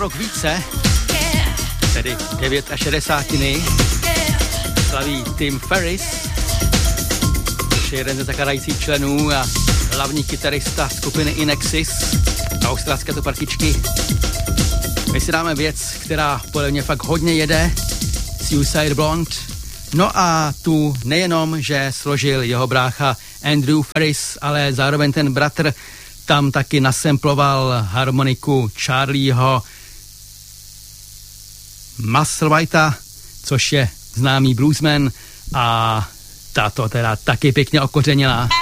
rok více, tedy 69. slaví Tim Ferris, což je jeden ze zakladajících členů a hlavní kytarista skupiny Inexis, australské to partičky. My si dáme věc, která podle mě fakt hodně jede, Suicide Blonde. No a tu nejenom, že složil jeho brácha Andrew Ferris, ale zároveň ten bratr tam taky nasemploval harmoniku Charlieho Musselwhita, což je známý bluesman a ta to teda taky pěkně okořenila.